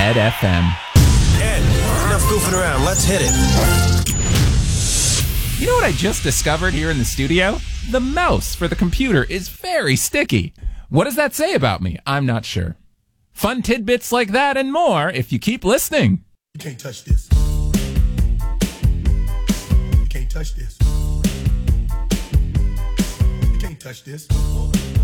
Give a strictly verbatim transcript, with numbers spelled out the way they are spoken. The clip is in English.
Head F M. Ed, enough goofing around. Let's hit it. You know what I just discovered here in the studio? The mouse for the computer is very sticky. What does that say about me? I'm not sure. Fun tidbits like that and more if you keep listening. You can't touch this. You can't touch this. You can't touch this.